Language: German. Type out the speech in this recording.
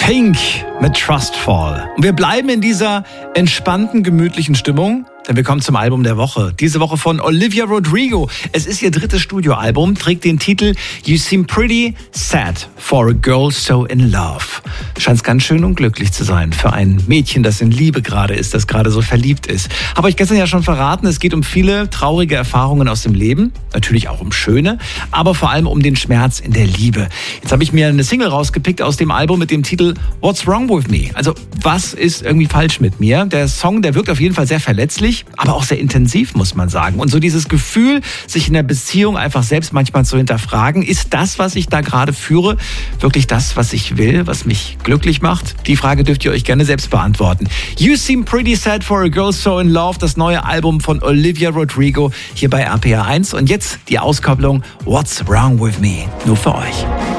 Pink mit Trustfall. Und wir bleiben in dieser entspannten, gemütlichen Stimmung, denn wir kommen zum Album der Woche. Diese Woche von Olivia Rodrigo. Es ist ihr drittes Studioalbum, trägt den Titel You Seem Pretty Sad for a Girl So in Love. Scheint ganz schön unglücklich zu sein für ein Mädchen, das in Liebe gerade ist, das gerade so verliebt ist. Habe ich gestern ja schon verraten, es geht um viele traurige Erfahrungen aus dem Leben. Natürlich auch um schöne, aber vor allem um den Schmerz in der Liebe. Jetzt habe ich mir eine Single rausgepickt aus dem Album mit dem Titel What's Wrong With Me? Also, was ist irgendwie falsch mit mir? Der Song, der wirkt auf jeden Fall sehr verletzlich, aber auch sehr intensiv, muss man sagen. Und so dieses Gefühl, sich in der Beziehung einfach selbst manchmal zu hinterfragen, ist das, was ich da gerade führe, wirklich das, was ich will, was mich glücklich macht? Die Frage dürft ihr euch gerne selbst beantworten. You Seem Pretty Sad for a Girl So in Love, das neue Album von Olivia Rodrigo hier bei RPR 1. Und jetzt die Auskopplung What's Wrong With Me? Nur für euch.